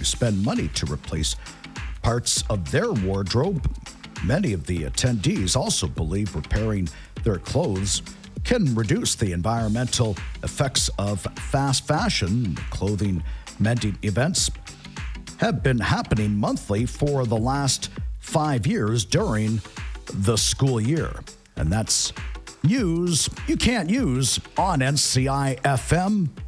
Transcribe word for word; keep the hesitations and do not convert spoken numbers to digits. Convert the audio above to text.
to spend money to replace parts of their wardrobe. Many of the attendees also believe repairing their clothes can reduce the environmental effects of fast fashion. Clothing mending events have been happening monthly for the last five years during the school year. And that's news you can't use on N C I F M.